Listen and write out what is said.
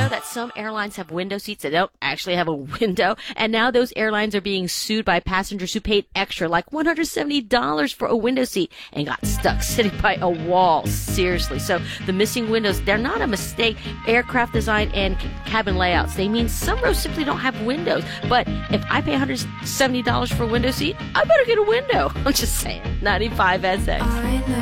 know that some airlines have window seats that don't actually have a window? And now those airlines are being sued by passengers who paid extra, like $170 for a window seat and got stuck sitting by a wall. Seriously. So the missing windows, they're not a mistake. Aircraft design and cabin layouts, they mean some rows simply don't have windows. But if I pay $170 for a window seat, I better get a window. I'm just saying. 95 SA.